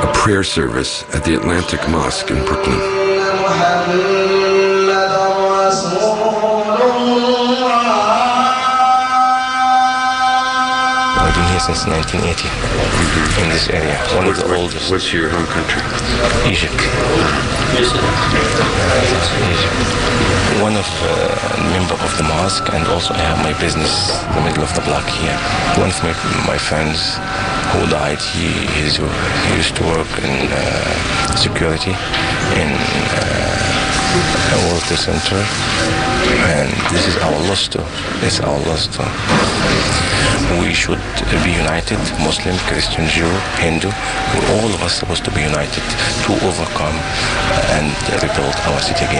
a prayer service at the Atlantic Mosque in Brooklyn. I've been here since 1980 in this area. One of the oldest. What's your home country? Egypt. One of member of the mosque, and also I have my business in the middle of the block here. One of my friends who died, he used to work in security in a water center, and this is our loss too. It's our loss too. We should be united, Muslim, Christian, Jew, Hindu. All of us supposed to be united to overcome and rebuild our city again.